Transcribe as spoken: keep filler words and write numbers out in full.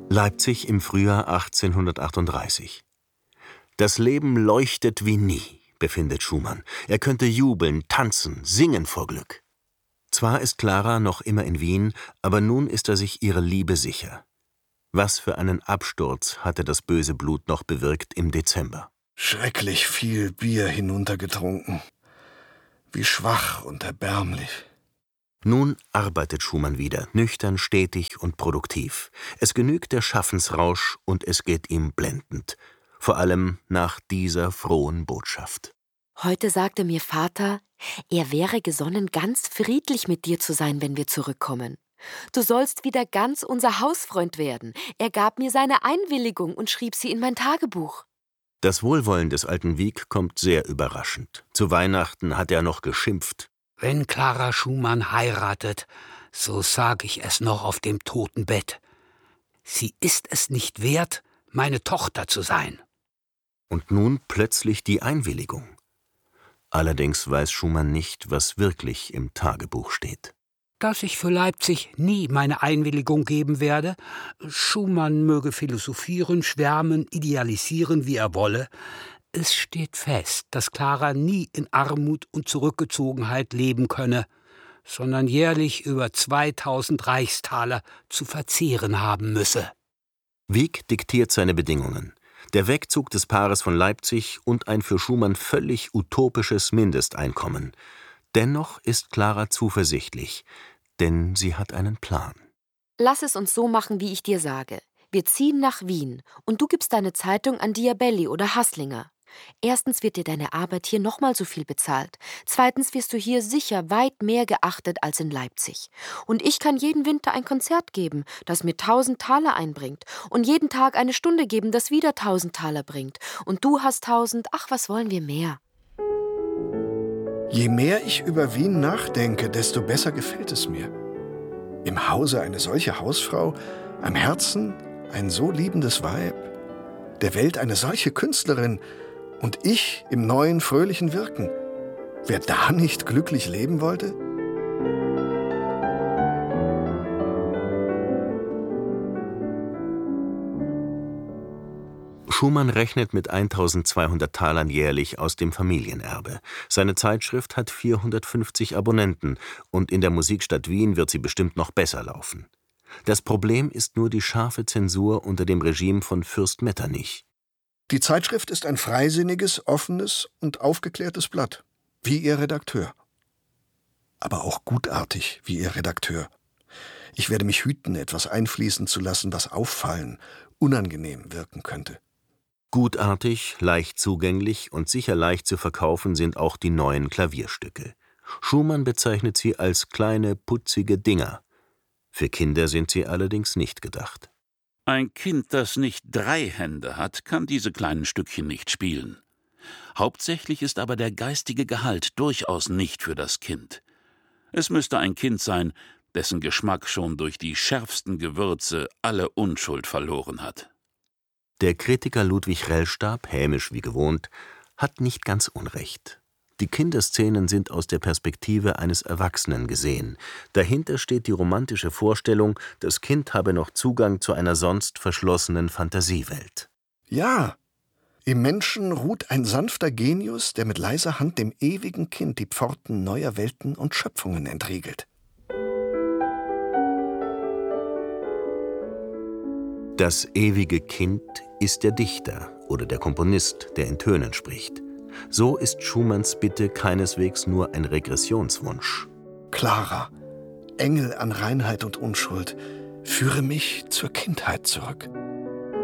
Leipzig im Frühjahr achtzehnhundertachtunddreißig. Das Leben leuchtet wie nie, befindet Schumann. Er könnte jubeln, tanzen, singen vor Glück. Zwar ist Klara noch immer in Wien, aber nun ist er sich ihrer Liebe sicher. Was für einen Absturz hatte das böse Blut noch bewirkt im Dezember. Schrecklich viel Bier hinuntergetrunken. Wie schwach und erbärmlich. Nun arbeitet Schumann wieder, nüchtern, stetig und produktiv. Es genügt der Schaffensrausch und es geht ihm blendend. Vor allem nach dieser frohen Botschaft. Heute sagte mir Vater, er wäre gesonnen, ganz friedlich mit dir zu sein, wenn wir zurückkommen. Du sollst wieder ganz unser Hausfreund werden. Er gab mir seine Einwilligung und schrieb sie in mein Tagebuch. Das Wohlwollen des alten Wieck kommt sehr überraschend. Zu Weihnachten hat er noch geschimpft. Wenn Klara Schumann heiratet, so sag ich es noch auf dem Totenbett. Sie ist es nicht wert, meine Tochter zu sein. Und nun plötzlich die Einwilligung. Allerdings weiß Schumann nicht, was wirklich im Tagebuch steht. Dass ich für Leipzig nie meine Einwilligung geben werde. Schumann möge philosophieren, schwärmen, idealisieren, wie er wolle. Es steht fest, dass Klara nie in Armut und Zurückgezogenheit leben könne, sondern jährlich über zweitausend Reichstaler zu verzehren haben müsse. Wieck diktiert seine Bedingungen. Der Wegzug des Paares von Leipzig und ein für Schumann völlig utopisches Mindesteinkommen. Dennoch ist Klara zuversichtlich, denn sie hat einen Plan. Lass es uns so machen, wie ich dir sage. Wir ziehen nach Wien und du gibst deine Zeitung an Diabelli oder Hasslinger. Erstens wird dir deine Arbeit hier nochmal so viel bezahlt. Zweitens wirst du hier sicher weit mehr geachtet als in Leipzig. Und ich kann jeden Winter ein Konzert geben, das mir tausend Taler einbringt. Und jeden Tag eine Stunde geben, das wieder tausend Taler bringt. Und du hast tausend, ach, was wollen wir mehr? Je mehr ich über Wien nachdenke, desto besser gefällt es mir. Im Hause eine solche Hausfrau, am Herzen ein so liebendes Weib, der Welt eine solche Künstlerin und ich im neuen, fröhlichen Wirken. Wer da nicht glücklich leben wollte? Schumann rechnet mit eintausendzweihundert Talern jährlich aus dem Familienerbe. Seine Zeitschrift hat vierhundertfünfzig Abonnenten und in der Musikstadt Wien wird sie bestimmt noch besser laufen. Das Problem ist nur die scharfe Zensur unter dem Regime von Fürst Metternich. Die Zeitschrift ist ein freisinniges, offenes und aufgeklärtes Blatt, wie ihr Redakteur. Aber auch gutartig, wie ihr Redakteur. Ich werde mich hüten, etwas einfließen zu lassen, was auffallen, unangenehm wirken könnte. Gutartig, leicht zugänglich und sicher leicht zu verkaufen sind auch die neuen Klavierstücke. Schumann bezeichnet sie als kleine, putzige Dinger. Für Kinder sind sie allerdings nicht gedacht. Ein Kind, das nicht drei Hände hat, kann diese kleinen Stückchen nicht spielen. Hauptsächlich ist aber der geistige Gehalt durchaus nicht für das Kind. Es müsste ein Kind sein, dessen Geschmack schon durch die schärfsten Gewürze alle Unschuld verloren hat. Der Kritiker Ludwig Rellstab, hämisch wie gewohnt, hat nicht ganz Unrecht. Die Kinderszenen sind aus der Perspektive eines Erwachsenen gesehen. Dahinter steht die romantische Vorstellung, das Kind habe noch Zugang zu einer sonst verschlossenen Fantasiewelt. Ja, im Menschen ruht ein sanfter Genius, der mit leiser Hand dem ewigen Kind die Pforten neuer Welten und Schöpfungen entriegelt. Das ewige Kind ist der Dichter oder der Komponist, der in Tönen spricht. So ist Schumanns Bitte keineswegs nur ein Regressionswunsch. Klara, Engel an Reinheit und Unschuld, führe mich zur Kindheit zurück.